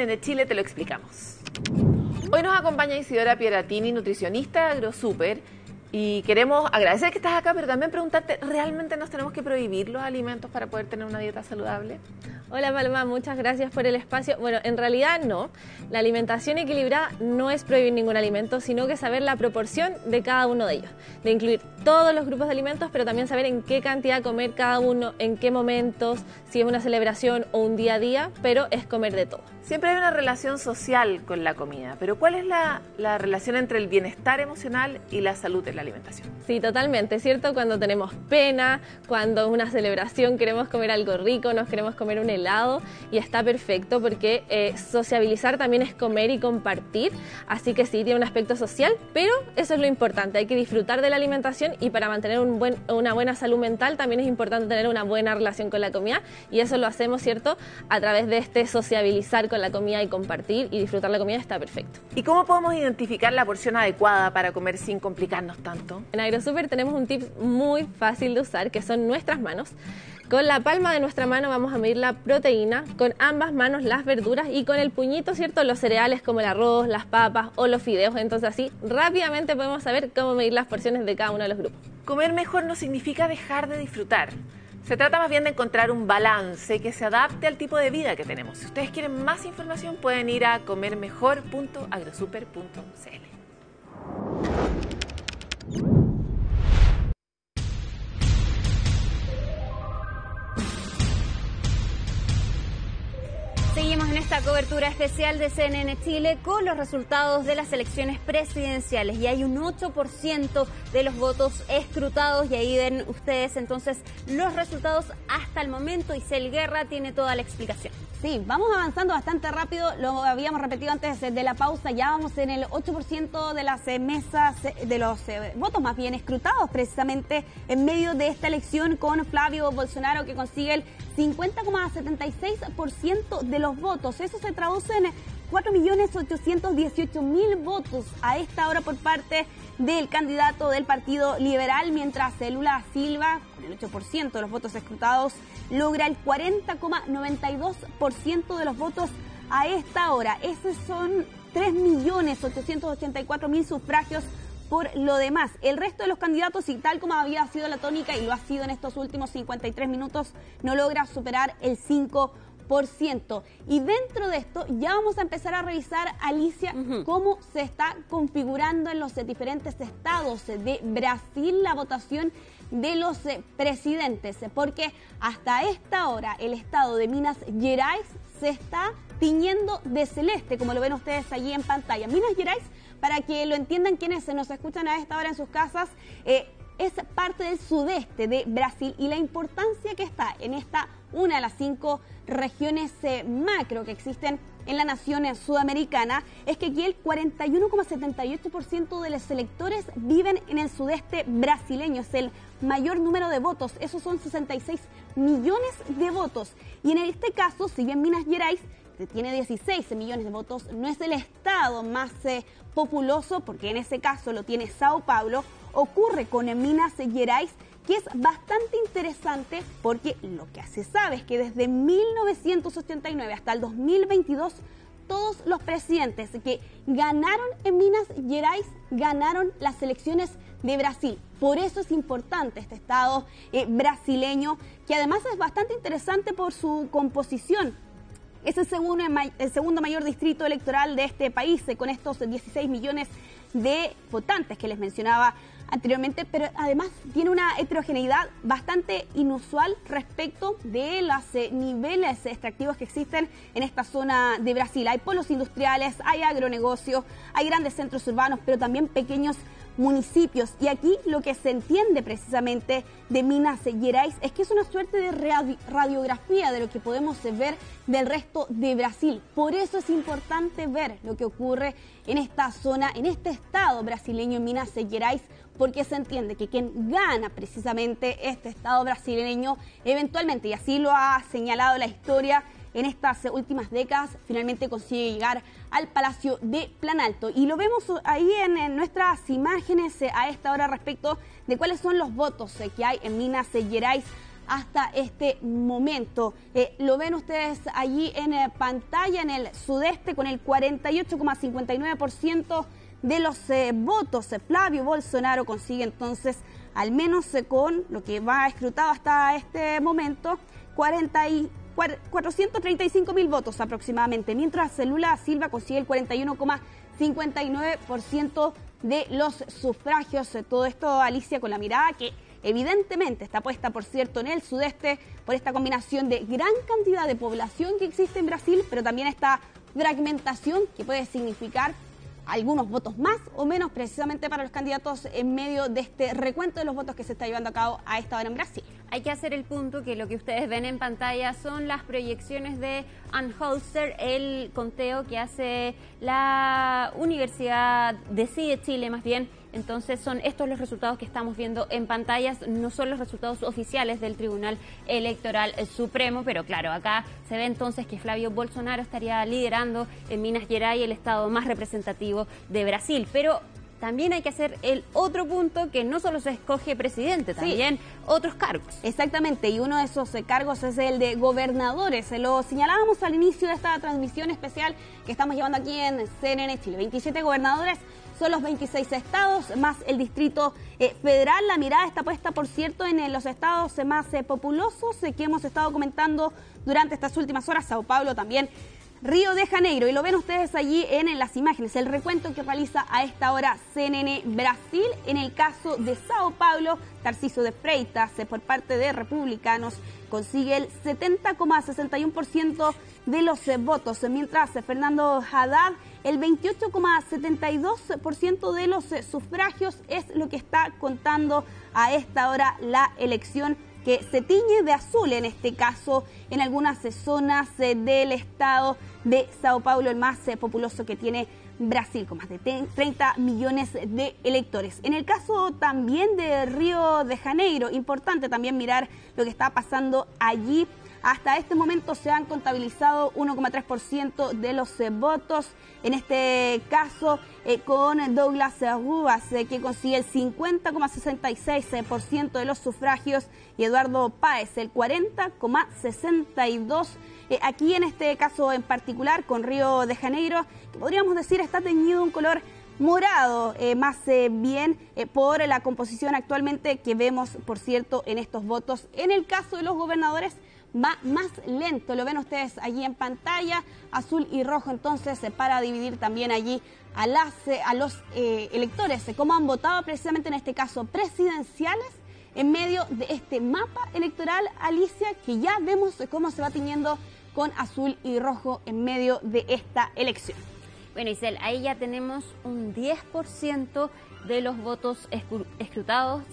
CNN Chile te lo explicamos. Hoy nos acompaña Isidora Pieratini, nutricionista de AgroSuper, y queremos agradecer que estás acá, pero también preguntarte, ¿realmente nos tenemos que prohibir los alimentos para poder tener una dieta saludable? Hola Palma, muchas gracias por el espacio. Bueno, en realidad no. La alimentación equilibrada no es prohibir ningún alimento, sino que saber la proporción de cada uno de ellos. De incluir todos los grupos de alimentos, pero también saber en qué cantidad comer cada uno, en qué momentos, si es una celebración o un día a día, pero es comer de todo. Siempre hay una relación social con la comida, pero ¿cuál es la relación entre el bienestar emocional y la salud en la alimentación? Sí, totalmente, ¿cierto? Cuando tenemos pena, cuando es una celebración, queremos comer algo rico, nos queremos comer un helado y está perfecto porque sociabilizar también es comer y compartir, así que sí, tiene un aspecto social, pero eso es lo importante, hay que disfrutar de la alimentación y para mantener una buena salud mental también es importante tener una buena relación con la comida y eso lo hacemos, ¿cierto? A través de este sociabilizar con la comida y compartir y disfrutar la comida está perfecto. ¿Y cómo podemos identificar la porción adecuada para comer sin complicarnos tanto? En AgroSuper tenemos un tip muy fácil de usar que son nuestras manos. Con la palma de nuestra mano vamos a medir la proteína, con ambas manos las verduras y con el puñito, ¿cierto?, los cereales como el arroz, las papas o los fideos. Entonces así rápidamente podemos saber cómo medir las porciones de cada uno de los grupos. Comer mejor no significa dejar de disfrutar. Se trata más bien de encontrar un balance que se adapte al tipo de vida que tenemos. Si ustedes quieren más información pueden ir a comermejor.agrosuper.cl. Seguimos en esta cobertura especial de CNN Chile con los resultados de las elecciones presidenciales y hay un 8% de los votos escrutados y ahí ven ustedes entonces los resultados hasta el momento. Isel Guerra tiene toda la explicación. Sí, vamos avanzando bastante rápido, lo habíamos repetido antes de la pausa, ya vamos en el 8% de las mesas, de los votos más bien escrutados precisamente en medio de esta elección con Flavio Bolsonaro que consigue el 50,76% de los votos. Eso se traduce en 4.818.000 votos a esta hora por parte del candidato del Partido Liberal, mientras Lula Silva, con el 8% de los votos escrutados, logra el 40,92% de los votos a esta hora. Esos son 3.884.000 sufragios por lo demás. El resto de los candidatos, y tal como había sido la tónica y lo ha sido en estos últimos 53 minutos, no logra superar el 5%. Y dentro de esto ya vamos a empezar a revisar, Alicia, cómo se está configurando en los diferentes estados de Brasil la votación de los presidentes, porque hasta esta hora el estado de Minas Gerais se está tiñendo de celeste, como lo ven ustedes allí en pantalla. Minas Gerais, para que lo entiendan quienes nos escuchan a esta hora en sus casas, es parte del sudeste de Brasil y la importancia que está en esta una de las 5 regiones macro que existen en la nación sudamericana es que aquí el 41,78% de los electores viven en el sudeste brasileño. Es el mayor número de votos, esos son 66 millones de votos. Y en este caso, si bien Minas Gerais tiene 16 millones de votos, no es el estado más populoso, porque en ese caso lo tiene Sao Paulo. Ocurre con Minas Gerais, que es bastante interesante porque lo que se sabe es que desde 1989 hasta el 2022 todos los presidentes que ganaron en Minas Gerais ganaron las elecciones de Brasil. Por eso es importante este estado brasileño, que además es bastante interesante por su composición. Es el segundo mayor distrito electoral de este país, con estos 16 millones de votantes que les mencionaba anteriormente, pero además tiene una heterogeneidad bastante inusual respecto de los niveles extractivos que existen en esta zona de Brasil. Hay polos industriales, hay agronegocios, hay grandes centros urbanos, pero también pequeños municipios. Y aquí lo que se entiende precisamente de Minas Gerais es que es una suerte de radiografía de lo que podemos ver del resto de Brasil. Por eso es importante ver lo que ocurre en esta zona, en este estado brasileño, Minas Gerais, porque se entiende que quien gana precisamente este estado brasileño eventualmente, y así lo ha señalado la historia en estas últimas décadas, finalmente consigue llegar al Palacio de Planalto. Y lo vemos ahí en nuestras imágenes a esta hora respecto de cuáles son los votos que hay en Minas Gerais hasta este momento. Lo ven ustedes allí en pantalla, en el sudeste, con el 48,59% de los votos. Flavio Bolsonaro consigue entonces, al menos con lo que va escrutado hasta este momento, 435.000 votos aproximadamente, mientras Lula da Silva consigue el 41,59% de los sufragios. Todo esto, Alicia, con la mirada que evidentemente está puesta, por cierto, en el sudeste, por esta combinación de gran cantidad de población que existe en Brasil, pero también esta fragmentación que puede significar algunos votos más o menos precisamente para los candidatos en medio de este recuento de los votos que se está llevando a cabo a esta hora en Brasil. Hay que hacer el punto que lo que ustedes ven en pantalla son las proyecciones de Anholster, el conteo que hace la Universidad de Chile, más bien. Entonces son estos los resultados que estamos viendo en pantallas, no son los resultados oficiales del Tribunal Electoral Supremo, pero claro, acá se ve entonces que Flavio Bolsonaro estaría liderando en Minas Gerais, el estado más representativo de Brasil, pero también hay que hacer el otro punto, que no solo se escoge presidente, también otros cargos. Exactamente, y uno de esos cargos es el de gobernadores. Lo señalábamos al inicio de esta transmisión especial que estamos llevando aquí en CNN Chile. 27 gobernadores, son los 26 estados, más el Distrito Federal. La mirada está puesta, por cierto, en los estados más populosos que hemos estado comentando durante estas últimas horas. Sao Paulo también, Río de Janeiro, y lo ven ustedes allí en las imágenes, el recuento que realiza a esta hora CNN Brasil. En el caso de Sao Paulo, Tarcísio de Freitas, por parte de republicanos, consigue el 70,61% de los votos, mientras Fernando Haddad, el 28,72% de los sufragios es lo que está contando a esta hora la elección, que se tiñe de azul en este caso en algunas zonas del estado de Sao Paulo, el más populoso que tiene Brasil, con más de 30 millones de electores. En el caso también de Río de Janeiro, importante también mirar lo que está pasando allí. Hasta este momento se han contabilizado 1,3% de los votos, en este caso con Douglas Rubas, que consigue el 50,66% de los sufragios, y Eduardo Páez el 40,62%. Aquí en este caso en particular con Río de Janeiro, que podríamos decir está teñido un color morado, más bien por la composición actualmente que vemos, por cierto, en estos votos. En el caso de los gobernadores va más lento, lo ven ustedes allí en pantalla, azul y rojo entonces, para dividir también allí a los electores, cómo han votado precisamente en este caso presidenciales, en medio de este mapa electoral, Alicia, que ya vemos cómo se va tiñendo con azul y rojo en medio de esta elección. Bueno, Isel, ahí ya tenemos un 10% de los votos escrutados,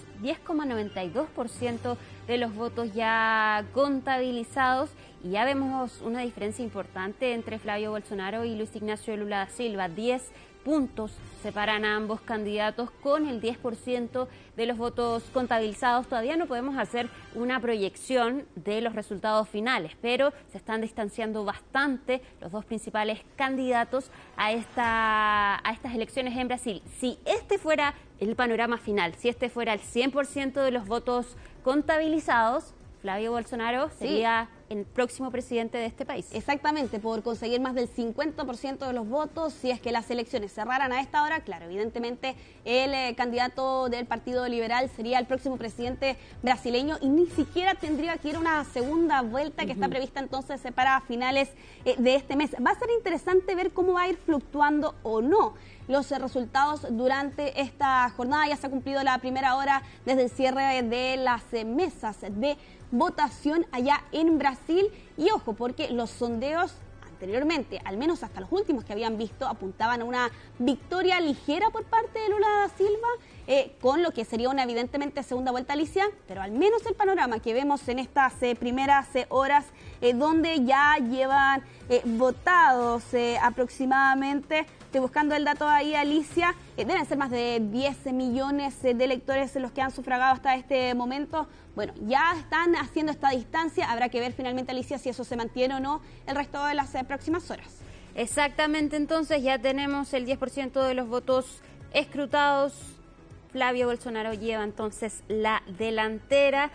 10,92% de los votos ya contabilizados, y ya vemos una diferencia importante entre Flavio Bolsonaro y Luis Ignacio Lula da Silva. 10 puntos separan a ambos candidatos con el 10% de los votos contabilizados. Todavía no podemos hacer una proyección de los resultados finales, pero se están distanciando bastante los dos principales candidatos a estas elecciones en Brasil. Si este fuera el panorama final, si este fuera el 100% de los votos contabilizados, Flavio Bolsonaro sería el próximo presidente de este país. Exactamente, por conseguir más del 50% de los votos. Si es que las elecciones cerraran a esta hora, claro, evidentemente el candidato del Partido Liberal sería el próximo presidente brasileño, y ni siquiera tendría que ir a una segunda vuelta que está prevista entonces para finales de este mes. Va a ser interesante ver cómo va a ir fluctuando o no los resultados durante esta jornada. Ya se ha cumplido la primera hora desde el cierre de las mesas de votación allá en Brasil, y ojo, porque los sondeos anteriormente, al menos hasta los últimos que habían visto, apuntaban a una victoria ligera por parte de Lula da Silva, con lo que sería una evidentemente segunda vuelta, Alicia, pero al menos el panorama que vemos en estas primeras horas, donde ya llevan votados aproximadamente, estoy buscando el dato ahí, Alicia, deben ser más de 10 millones de electores los que han sufragado hasta este momento. Bueno, ya están haciendo esta distancia, habrá que ver finalmente, Alicia, si eso se mantiene o no el resto de las próximas horas. Exactamente, entonces ya tenemos el 10% de los votos escrutados. Flavio Bolsonaro lleva entonces la delantera.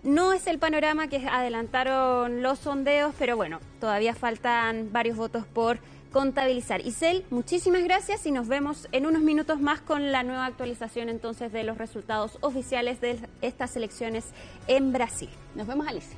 no es el panorama que adelantaron los sondeos, pero bueno, todavía faltan varios votos por contabilizar. Isel, muchísimas gracias y nos vemos en unos minutos más con la nueva actualización entonces de los resultados oficiales de estas elecciones en Brasil. Nos vemos, Alicia.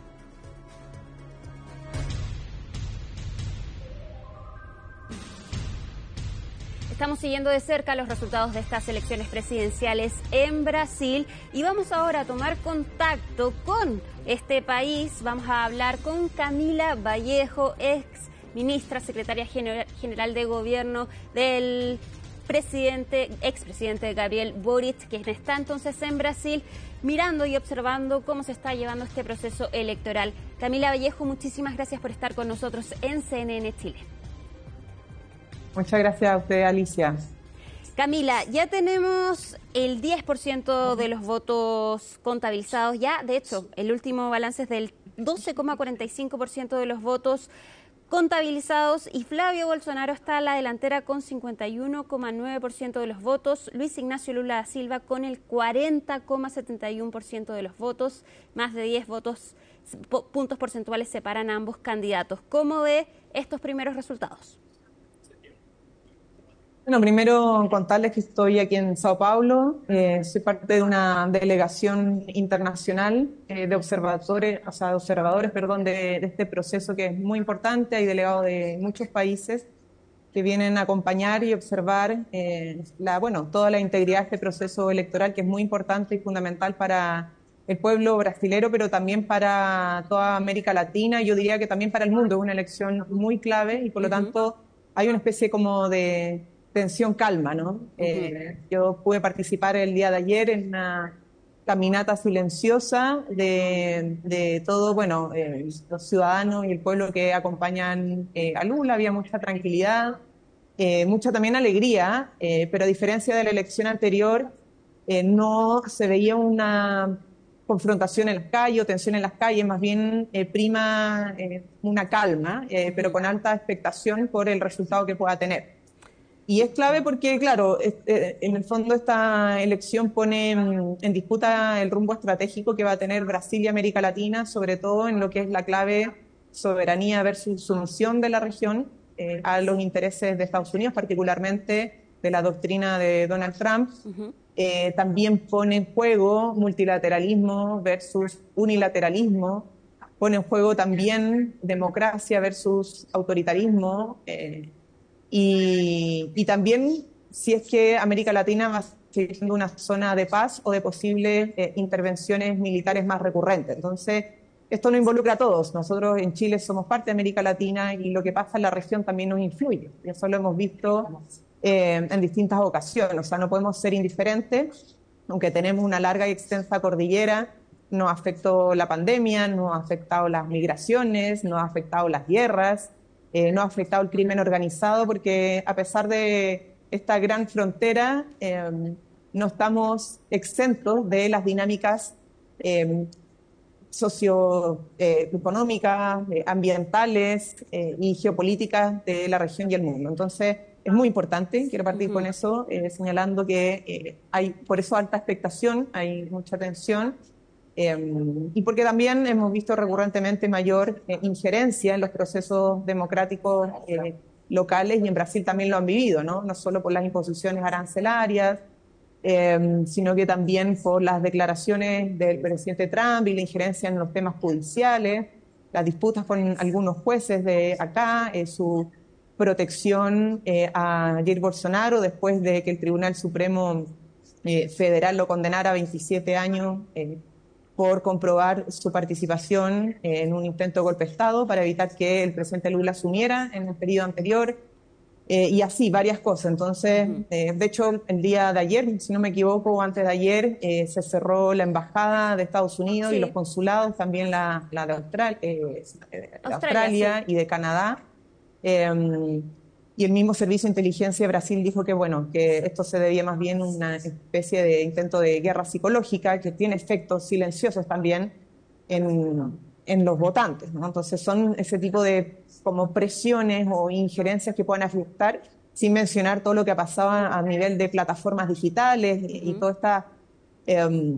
Estamos siguiendo de cerca los resultados de estas elecciones presidenciales en Brasil y vamos ahora a tomar contacto con este país. Vamos a hablar con Camila Vallejo, ministra, secretaria general de gobierno del expresidente Gabriel Boric, quien está entonces en Brasil mirando y observando cómo se está llevando este proceso electoral. Camila Vallejo, muchísimas gracias por estar con nosotros en CNN Chile. Muchas gracias a usted, Alicia. Camila, ya tenemos el 10% de los votos contabilizados. Ya, de hecho, el último balance es del 12,45% de los votos contabilizados y Flavio Bolsonaro está a la delantera con 51,9% de los votos, Luis Ignacio Lula da Silva con el 40,71% de los votos, más de 10 puntos porcentuales separan a ambos candidatos. ¿Cómo ve estos primeros resultados? Bueno, primero contarles que estoy aquí en Sao Paulo, soy parte de una delegación internacional de observadores, de este proceso que es muy importante. Hay delegados de muchos países que vienen a acompañar y observar toda la integridad de este proceso electoral, que es muy importante y fundamental para el pueblo brasilero, pero también para toda América Latina, y yo diría que también para el mundo. Es una elección muy clave y por lo tanto hay una especie como de tensión calma, ¿no? Yo pude participar el día de ayer en una caminata silenciosa de todo, los ciudadanos y el pueblo que acompañan a Lula. Había mucha tranquilidad, mucha también alegría, pero a diferencia de la elección anterior, no se veía una confrontación en las calles o tensión en las calles, más bien prima una calma, pero con alta expectación por el resultado que pueda tener. Y es clave porque, claro, en el fondo esta elección pone en disputa el rumbo estratégico que va a tener Brasil y América Latina, sobre todo en lo que es la clave soberanía versus sumisión de la región a los intereses de Estados Unidos, particularmente de la doctrina de Donald Trump. También pone en juego multilateralismo versus unilateralismo, pone en juego también democracia versus autoritarismo, y también si es que América Latina va a seguir siendo una zona de paz o de posibles intervenciones militares más recurrentes. Entonces, esto nos involucra a todos. Nosotros en Chile somos parte de América Latina y lo que pasa en la región también nos influye. Y eso lo hemos visto en distintas ocasiones. O sea, no podemos ser indiferentes, aunque tenemos una larga y extensa cordillera. Nos afectó la pandemia, nos ha afectado las migraciones, nos ha afectado las guerras, nos ha afectado el crimen organizado, porque a pesar de esta gran frontera, no estamos exentos de las dinámicas socioeconómicas, ambientales y geopolíticas de la región y el mundo. Entonces, es muy importante, quiero partir con eso, señalando que hay por eso alta expectación, hay mucha tensión, y porque también hemos visto recurrentemente mayor injerencia en los procesos democráticos locales, y en Brasil también lo han vivido, ¿no? No solo por las imposiciones arancelarias, sino que también por las declaraciones del presidente Trump y la injerencia en los temas judiciales, las disputas con algunos jueces de acá, su protección a Jair Bolsonaro después de que el Tribunal Supremo Federal lo condenara a 27 años por comprobar su participación en un intento de golpe de Estado para evitar que el presidente Lula asumiera en el periodo anterior, y así varias cosas. Entonces, de hecho, el día de ayer, si no me equivoco, o antes de ayer, se cerró la embajada de Estados Unidos y los consulados, también la de Australia y de Canadá. Y el mismo Servicio de Inteligencia de Brasil dijo que, bueno, que esto se debía más bien a una especie de intento de guerra psicológica que tiene efectos silenciosos también en los votantes, ¿no? Entonces son ese tipo de como presiones o injerencias que pueden afectar, sin mencionar todo lo que ha pasado a nivel de plataformas digitales y toda esta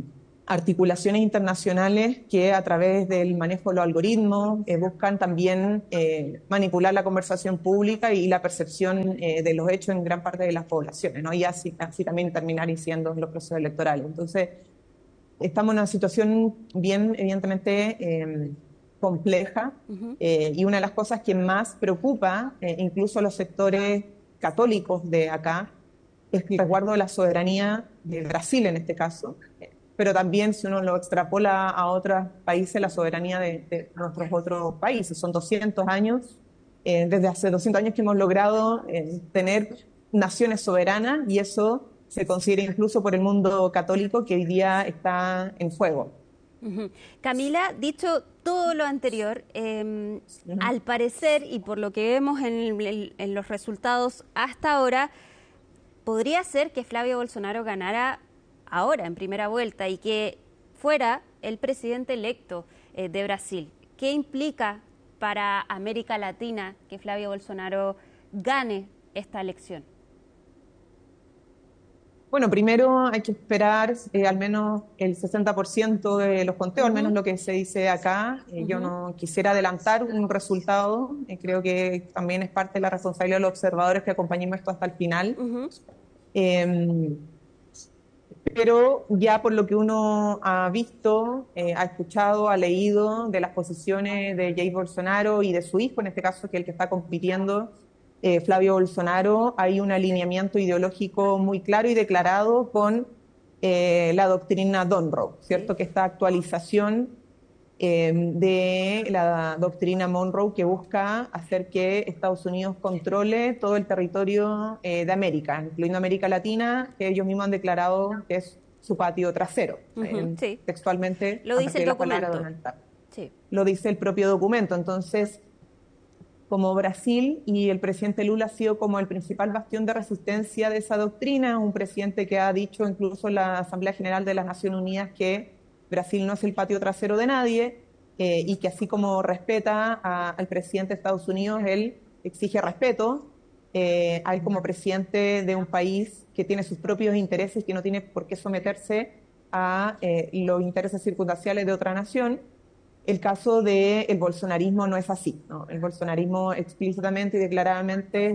articulaciones internacionales que a través del manejo de los algoritmos buscan también manipular la conversación pública y la percepción de los hechos en gran parte de las poblaciones, ¿no? Y así también terminar incidiendo en los procesos electorales. Entonces, estamos en una situación bien, evidentemente, compleja, y una de las cosas que más preocupa, incluso a los sectores católicos de acá, es el resguardo de la soberanía de Brasil en este caso, pero también si uno lo extrapola a otros países, la soberanía de nuestros otros países. Son 200 años, desde hace 200 años que hemos logrado tener naciones soberanas, y eso se considera incluso por el mundo católico, que hoy día está en fuego. Camila, dicho todo lo anterior, al parecer, y por lo que vemos en los resultados hasta ahora, podría ser que Flavio Bolsonaro ganara ahora, en primera vuelta, y que fuera el presidente electo de Brasil. ¿Qué implica para América Latina que Flavio Bolsonaro gane esta elección? Bueno, primero hay que esperar al menos el 60% de los conteos, al menos lo que se dice acá. Yo no quisiera adelantar un resultado, creo que también es parte de la responsabilidad de los observadores que acompañemos esto hasta el final. Pero ya por lo que uno ha visto, ha escuchado, ha leído de las posiciones de Jair Bolsonaro y de su hijo, en este caso, que es el que está compitiendo, Flavio Bolsonaro, hay un alineamiento ideológico muy claro y declarado con la doctrina Monroe, ¿cierto? Que esta actualización de la doctrina Monroe, que busca hacer que Estados Unidos controle todo el territorio de América, incluyendo América Latina, que ellos mismos han declarado que es su patio trasero. Sí. Textualmente lo dice el documento. Sí. Lo dice el propio documento. Entonces, como Brasil y el presidente Lula ha sido como el principal bastión de resistencia de esa doctrina, un presidente que ha dicho incluso en la Asamblea General de las Naciones Unidas que Brasil no es el patio trasero de nadie, y que así como respeta al presidente de Estados Unidos, él exige respeto a él como presidente de un país que tiene sus propios intereses, que no tiene por qué someterse a los intereses circunstanciales de otra nación. El caso del bolsonarismo no es así, ¿no? El bolsonarismo explícitamente y declaradamente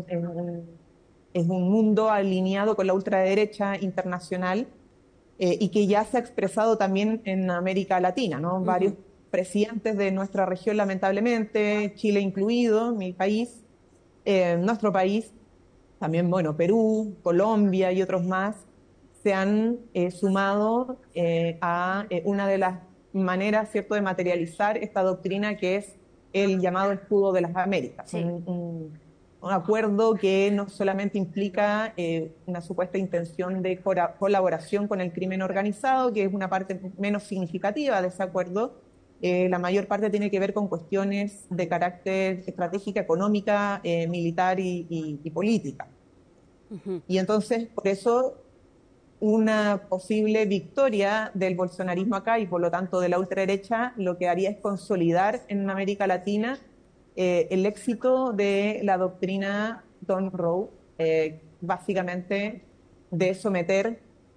es un mundo alineado con la ultraderecha internacional, y que ya se ha expresado también en América Latina, ¿no? Varios presidentes de nuestra región, lamentablemente, Chile incluido, mi país, nuestro país, también, bueno, Perú, Colombia y otros más, se han sumado a una de las maneras, ¿cierto?, de materializar esta doctrina, que es el llamado escudo de las Américas. Sí. Un acuerdo que no solamente implica una supuesta intención de colaboración con el crimen organizado, que es una parte menos significativa de ese acuerdo. La mayor parte tiene que ver con cuestiones de carácter estratégica, económica, militar y política. Y entonces, por eso, una posible victoria del bolsonarismo acá y por lo tanto de la ultraderecha lo que haría es consolidar en América Latina el éxito de la doctrina Monroe, básicamente de someter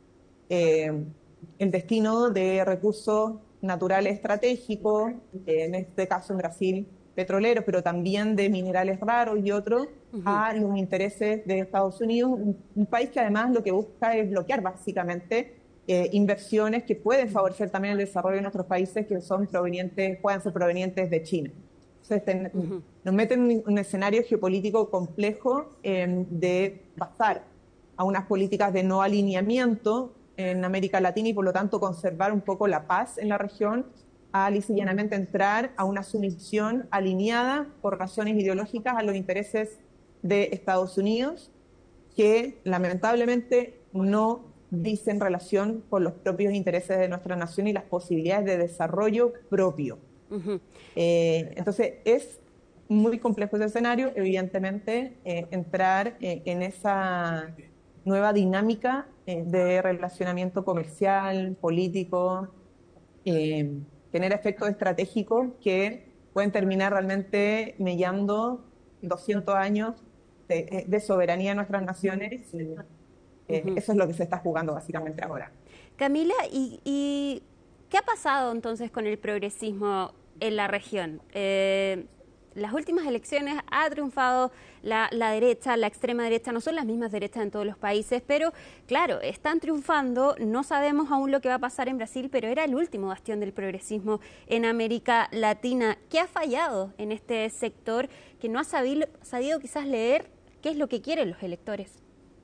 el destino de recursos naturales estratégicos, en este caso en Brasil petroleros, pero también de minerales raros y otros, a los intereses de Estados Unidos, un país que además lo que busca es bloquear básicamente inversiones que pueden favorecer también el desarrollo de nuestros países, que puedan ser provenientes de China. Entonces, nos meten en un escenario geopolítico complejo de pasar a unas políticas de no alineamiento en América Latina y por lo tanto conservar un poco la paz en la región, a lisa y llanamente entrar a una sumisión alineada por razones ideológicas a los intereses de Estados Unidos, que lamentablemente no dicen relación con los propios intereses de nuestra nación y las posibilidades de desarrollo propio. Entonces es muy complejo ese escenario, evidentemente, entrar en esa nueva dinámica de relacionamiento comercial, político, tener efectos estratégicos que pueden terminar realmente mellando 200 años de soberanía de nuestras naciones. Eso es lo que se está jugando básicamente ahora. Camila, ¿y qué ha pasado entonces con el progresismo en la región? Las últimas elecciones ha triunfado la derecha, la extrema derecha, no son las mismas derechas en todos los países, pero claro, están triunfando, no sabemos aún lo que va a pasar en Brasil, pero era el último bastión del progresismo en América Latina. ¿Qué ha fallado en este sector que no ha sabido quizás leer qué es lo que quieren los electores?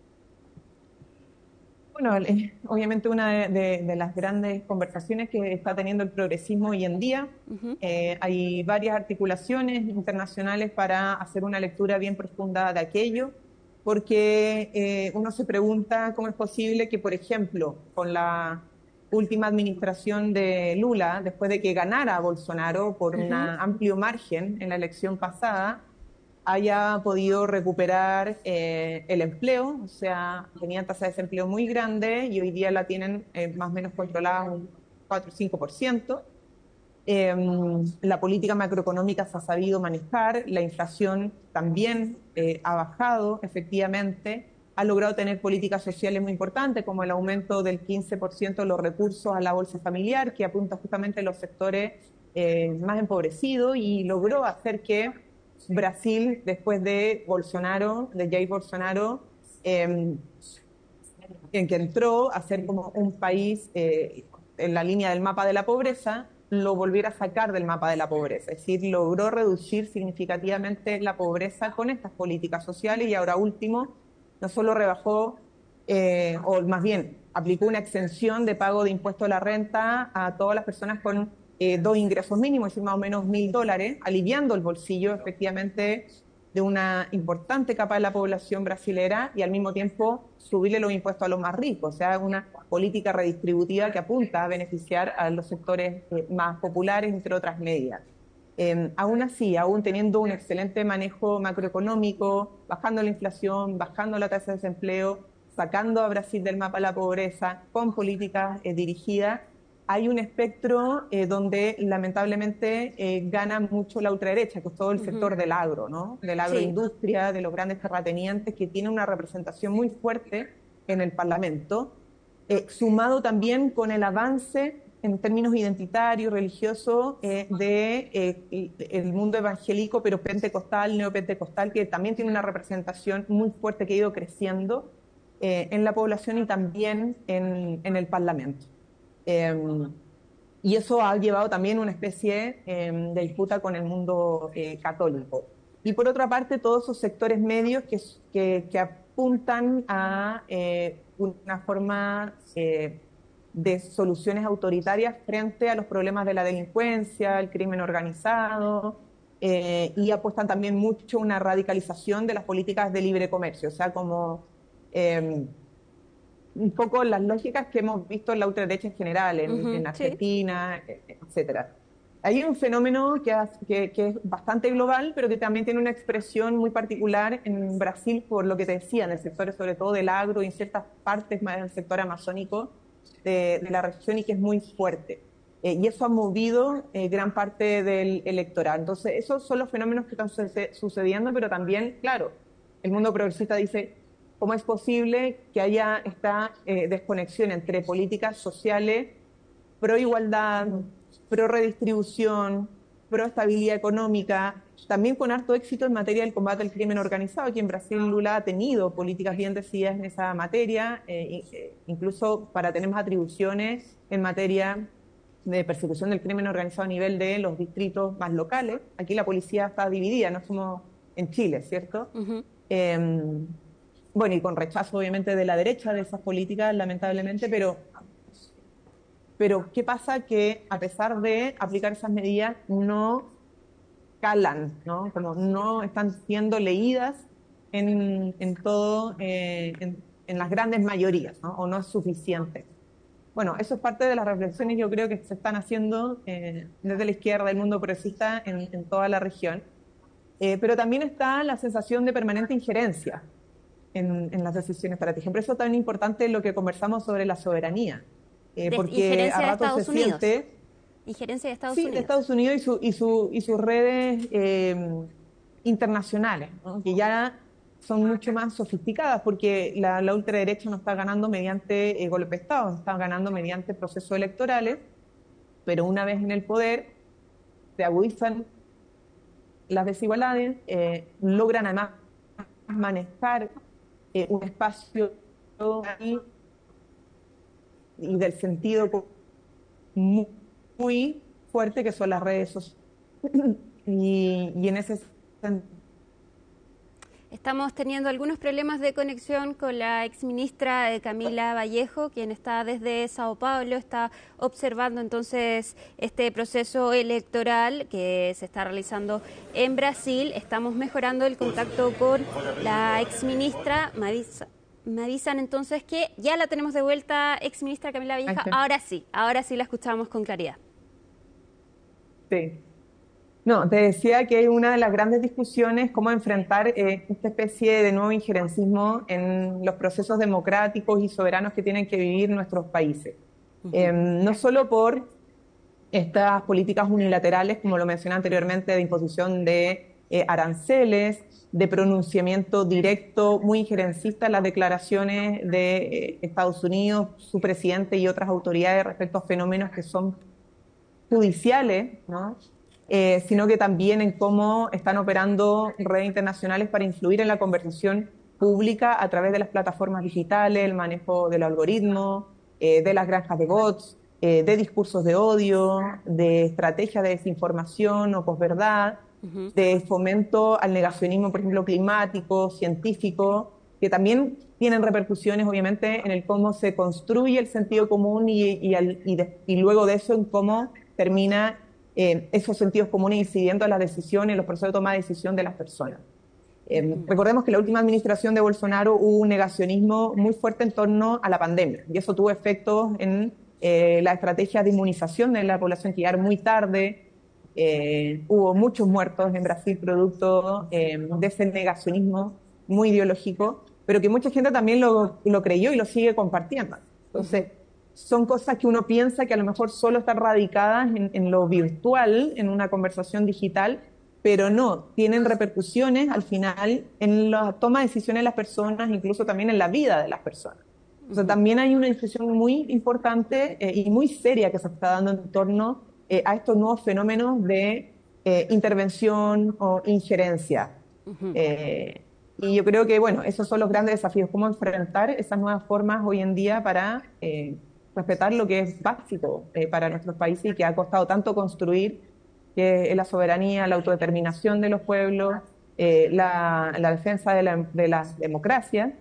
Bueno, obviamente una de las grandes conversaciones que está teniendo el progresismo hoy en día. Hay varias articulaciones internacionales para hacer una lectura bien profunda de aquello, porque uno se pregunta cómo es posible que, por ejemplo, con la última administración de Lula, después de que ganara Bolsonaro por un amplio margen en la elección pasada, haya podido recuperar el empleo, o sea, tenían tasa de desempleo muy grande y hoy día la tienen más o menos controlada un 4 o 5%. La política macroeconómica se ha sabido manejar, la inflación también ha bajado efectivamente, ha logrado tener políticas sociales muy importantes como el aumento del 15% de los recursos a la bolsa familiar, que apunta justamente a los sectores más empobrecidos, y logró hacer que Brasil, después de Bolsonaro, de Jair Bolsonaro, en que entró a ser como un país en la línea del mapa de la pobreza, lo volviera a sacar del mapa de la pobreza. Es decir, logró reducir significativamente la pobreza con estas políticas sociales, y ahora último, no solo rebajó, o más bien aplicó una exención de pago de impuesto a la renta a todas las personas con 2 ingresos mínimos, es decir, más o menos $1.000, aliviando el bolsillo efectivamente de una importante capa de la población brasilera, y al mismo tiempo subirle los impuestos a los más ricos, o sea, una política redistributiva que apunta a beneficiar a los sectores más populares, entre otras medidas. Aún así, aún teniendo un excelente manejo macroeconómico, bajando la inflación, bajando la tasa de desempleo, sacando a Brasil del mapa de la pobreza, con políticas dirigidas, hay un espectro donde lamentablemente gana mucho la ultraderecha, que es todo el sector del agro, ¿no? De la agroindustria, de los grandes terratenientes, que tiene una representación muy fuerte en el Parlamento, sumado también con el avance en términos identitarios, religiosos, el mundo evangélico, pero pentecostal, neopentecostal, que también tiene una representación muy fuerte que ha ido creciendo en la población y también en el Parlamento. Y eso ha llevado también una especie de disputa con el mundo católico. Y por otra parte, todos esos sectores medios que apuntan a una forma de soluciones autoritarias frente a los problemas de la delincuencia, el crimen organizado, y apuestan también mucho a una radicalización de las políticas de libre comercio, o sea, como un poco las lógicas que hemos visto en la ultraderecha en general, en Argentina, etcétera. Hay un fenómeno que es bastante global, pero que también tiene una expresión muy particular en Brasil, por lo que te decía, en el sector sobre todo del agro y en ciertas partes más del sector amazónico de la región, y que es muy fuerte. Y eso ha movido gran parte del electorado. Entonces, esos son los fenómenos que están sucediendo, pero también, claro, el mundo progresista dice: ¿cómo es posible que haya esta desconexión entre políticas sociales pro igualdad, pro redistribución, pro estabilidad económica, también con harto éxito en materia del combate al crimen organizado? Aquí en Brasil Lula ha tenido políticas bien decididas en esa materia, incluso para tener más atribuciones en materia de persecución del crimen organizado a nivel de los distritos más locales. Aquí la policía está dividida, no somos en Chile, ¿cierto? Bueno, y con rechazo obviamente de la derecha de esas políticas, lamentablemente, pero ¿qué pasa? Que a pesar de aplicar esas medidas no calan, ¿no? Como no están siendo leídas en las grandes mayorías, ¿no? O no es suficiente. Bueno, eso es parte de las reflexiones, yo creo, que se están haciendo desde la izquierda del mundo progresista en toda la región. Pero también está la sensación de permanente injerencia en las decisiones para ti. Por eso es tan importante lo que conversamos sobre la soberanía. Porque a rato se siente... Injerencia de Estados Unidos. Sí, de Estados Unidos y sus redes internacionales, ¿no? Que ya son mucho más sofisticadas, porque la ultraderecha no está ganando mediante golpe de Estado, está ganando mediante procesos electorales, pero una vez en el poder se agudizan las desigualdades, logran además manejar un espacio y del sentido muy, muy fuerte que son las redes sociales. Y en ese sentido, estamos teniendo algunos problemas de conexión con la exministra Camila Vallejo, quien está desde Sao Paulo, está observando entonces este proceso electoral que se está realizando en Brasil. Estamos mejorando el contacto con la exministra. Me avisan entonces que ya la tenemos de vuelta, exministra Camila Vallejo. Ahora sí la escuchamos con claridad. Sí. No, te decía que hay una de las grandes discusiones cómo enfrentar esta especie de nuevo injerencismo en los procesos democráticos y soberanos que tienen que vivir nuestros países. No solo por estas políticas unilaterales, como lo mencioné anteriormente, de imposición de aranceles, de pronunciamiento directo, muy injerencista en las declaraciones de Estados Unidos, su presidente y otras autoridades respecto a fenómenos que son judiciales, ¿no? Sino que también en cómo están operando redes internacionales para influir en la conversación pública a través de las plataformas digitales, el manejo del algoritmo, de las granjas de bots, de discursos de odio, de estrategias de desinformación o posverdad, de fomento al negacionismo, por ejemplo, climático, científico, que también tienen repercusiones, obviamente, en el cómo se construye el sentido común y luego de eso en cómo termina esos sentidos comunes incidiendo en las decisiones, en los procesos de toma de decisión de las personas. Recordemos que en la última administración de Bolsonaro hubo un negacionismo muy fuerte en torno a la pandemia, y eso tuvo efectos en la estrategia de inmunización de la población, que llegaron muy tarde. Hubo muchos muertos en Brasil producto de ese negacionismo muy ideológico, pero que mucha gente también lo creyó y lo sigue compartiendo. Entonces, son cosas que uno piensa que a lo mejor solo están radicadas en lo virtual, en una conversación digital, pero no, tienen repercusiones al final en la toma de decisiones de las personas, incluso también en la vida de las personas. O sea, también hay una discusión muy importante y muy seria que se está dando en torno a estos nuevos fenómenos de intervención o injerencia. Y yo creo que, bueno, esos son los grandes desafíos, cómo enfrentar esas nuevas formas hoy en día para respetar lo que es básico para nuestros países y que ha costado tanto construir, que es la soberanía, la autodeterminación de los pueblos, la defensa de las democracias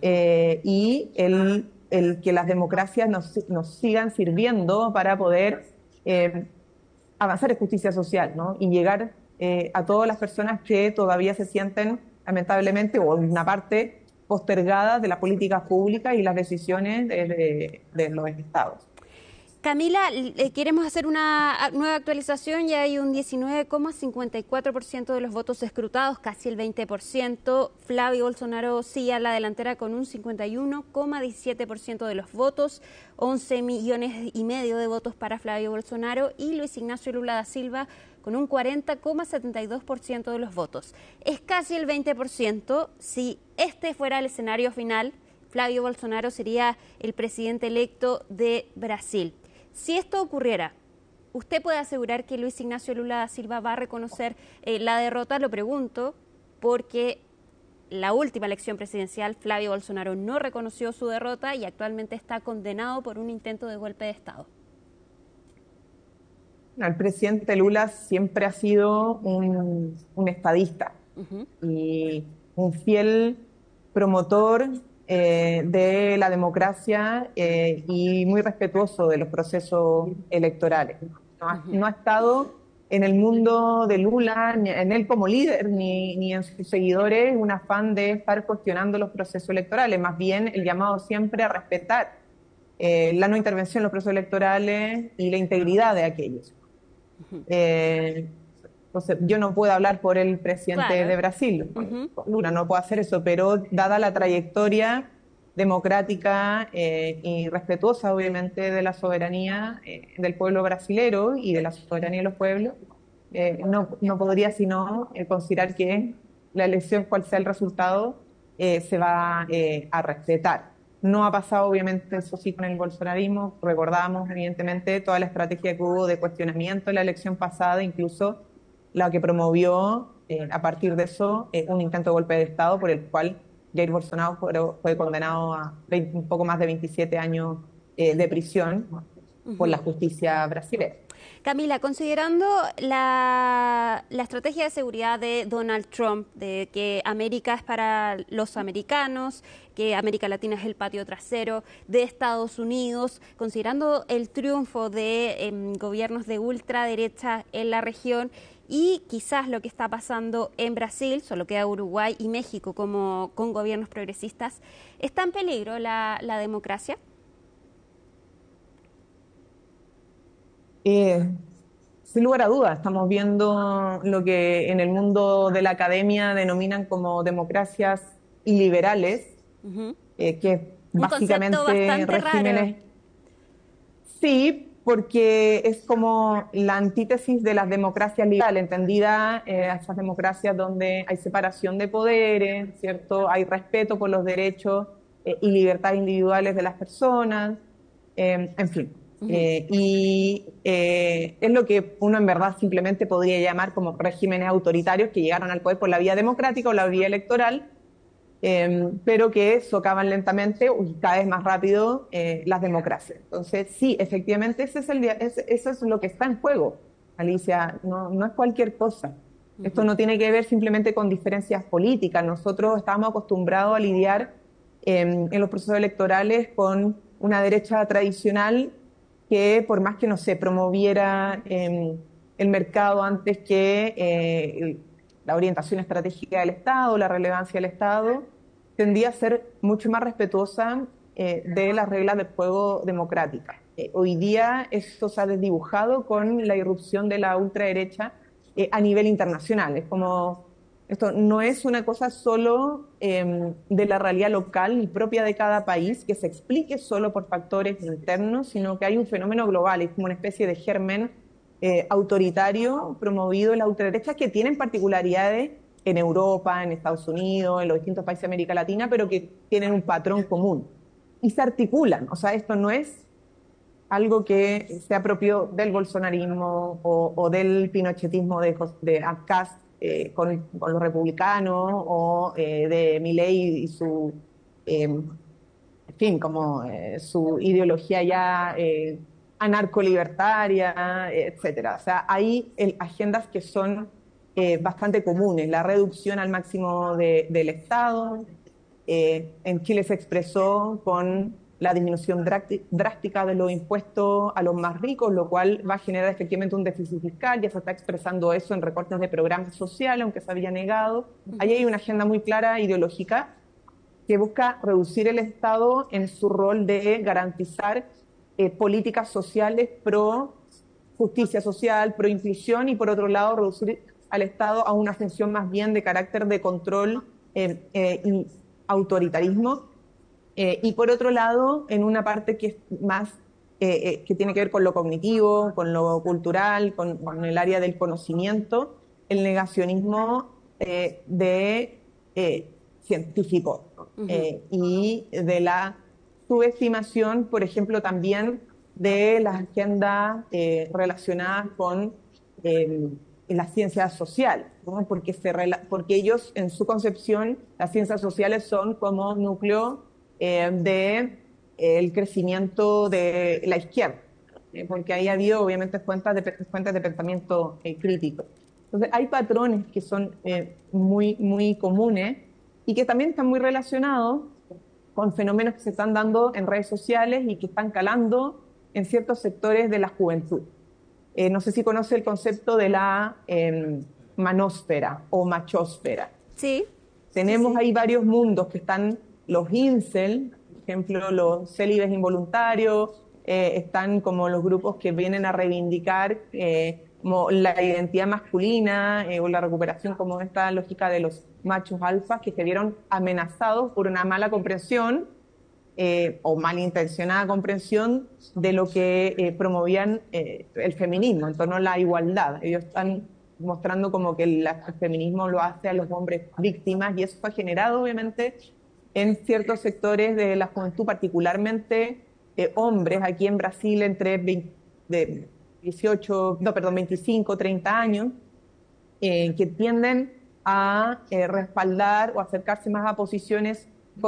y el que las democracias nos sigan sirviendo para poder avanzar en justicia social, ¿no? Y llegar a todas las personas que todavía se sienten, lamentablemente, o en una parte postergada de las políticas públicas y las decisiones de los estados. Camila, queremos hacer una nueva actualización. Ya hay un 19,54% de los votos escrutados, casi el 20%. Flavio Bolsonaro sigue a la delantera con un 51,17% de los votos, 11,5 millones de votos para Flavio Bolsonaro, y Luis Ignacio Lula da Silva con un 40,72% de los votos. Es casi el 20%. Si este fuera el escenario final, Flavio Bolsonaro sería el presidente electo de Brasil. Si esto ocurriera, ¿usted puede asegurar que Luis Ignacio Lula da Silva va a reconocer la derrota? Lo pregunto porque la última elección presidencial, Flavio Bolsonaro no reconoció su derrota y actualmente está condenado por un intento de golpe de Estado. El presidente Lula siempre ha sido un estadista y un fiel promotor de la democracia y muy respetuoso de los procesos electorales. No ha estado en el mundo de Lula, en él como líder, ni en sus seguidores, un afán de estar cuestionando los procesos electorales, más bien el llamado siempre a respetar la no intervención en los procesos electorales y la integridad de aquellos. Entonces, yo no puedo hablar por el presidente de Brasil, Lula no puedo hacer eso, pero dada la trayectoria democrática y respetuosa, obviamente, de la soberanía del pueblo brasilero y de la soberanía de los pueblos, no podría sino considerar que la elección, cual sea el resultado, se va a respetar. No ha pasado, obviamente, eso sí, con el bolsonarismo. Recordamos, evidentemente, toda la estrategia que hubo de cuestionamiento en la elección pasada, incluso la que promovió, a partir de eso, un intento de golpe de Estado por el cual Jair Bolsonaro fue condenado a un poco más de 27 años de prisión por la justicia brasileña. Camila, considerando la estrategia de seguridad de Donald Trump, de que América es para los americanos, que América Latina es el patio trasero de Estados Unidos, considerando el triunfo de gobiernos de ultraderecha en la región y quizás lo que está pasando en Brasil, solo queda Uruguay y México como con gobiernos progresistas, ¿está en peligro la democracia? Sin lugar a dudas, estamos viendo lo que en el mundo de la academia denominan como democracias iliberales, que básicamente regímenes. Raro. Sí, porque es como la antítesis de las democracias liberales, entendida esas democracias donde hay separación de poderes, ¿cierto? Hay respeto por los derechos y libertades individuales de las personas, en fin. Es lo que uno en verdad simplemente podría llamar como regímenes autoritarios que llegaron al poder por la vía democrática o la vía electoral, pero que socavan lentamente y cada vez más rápido las democracias. Entonces, sí, efectivamente, eso es lo que está en juego, Alicia, no es cualquier cosa. Esto no tiene que ver simplemente con diferencias políticas. Nosotros estamos acostumbrados a lidiar en los procesos electorales con una derecha tradicional que por más que no se promoviera el mercado antes que la orientación estratégica del Estado, la relevancia del Estado, tendía a ser mucho más respetuosa de las reglas del juego democráticas. Hoy día eso se ha desdibujado con la irrupción de la ultraderecha a nivel internacional. Es como, esto no es una cosa solo de la realidad local y propia de cada país que se explique solo por factores internos, sino que hay un fenómeno global, es como una especie de germen autoritario promovido en la ultraderecha que tienen particularidades en Europa, en Estados Unidos, en los distintos países de América Latina, pero que tienen un patrón común y se articulan. O sea, esto no es algo que sea propio del bolsonarismo o del pinochetismo de Kast con los republicanos o de Milei y su, en fin, como su ideología ya anarcolibertaria, etcétera. O sea, hay agendas que son bastante comunes. La reducción al máximo del Estado. En Chile se expresó con la disminución drástica de los impuestos a los más ricos, lo cual va a generar efectivamente un déficit fiscal. Ya se está expresando eso en recortes de programas sociales, aunque se había negado. Ahí hay una agenda muy clara ideológica que busca reducir el Estado en su rol de garantizar políticas sociales pro justicia social, pro inclusión, y por otro lado reducir al Estado a una función más bien de carácter de control y autoritarismo. Y por otro lado, en una parte que es más, que tiene que ver con lo cognitivo, con lo cultural, con el área del conocimiento, el negacionismo científico y de la subestimación, por ejemplo, también de las agendas relacionadas con las ciencias sociales, ¿no? Porque ellos, en su concepción, las ciencias sociales son como núcleo del crecimiento de la izquierda, porque ahí ha habido obviamente fuentes de pensamiento crítico. Entonces hay patrones que son muy, muy comunes y que también están muy relacionados con fenómenos que se están dando en redes sociales y que están calando en ciertos sectores de la juventud. No sé si conoce el concepto de la manósfera o machósfera. Sí. Tenemos ahí varios mundos que están los incel, por ejemplo, los célibes involuntarios, están como los grupos que vienen a reivindicar como la identidad masculina o la recuperación como esta lógica de los machos alfas que se vieron amenazados por una mala comprensión o malintencionada comprensión de lo que promovían el feminismo en torno a la igualdad. Ellos están mostrando como que el feminismo lo hace a los hombres víctimas, y eso ha generado obviamente en ciertos sectores de la juventud, particularmente hombres aquí en Brasil entre 25, 30 años, que tienden a respaldar o acercarse más a posiciones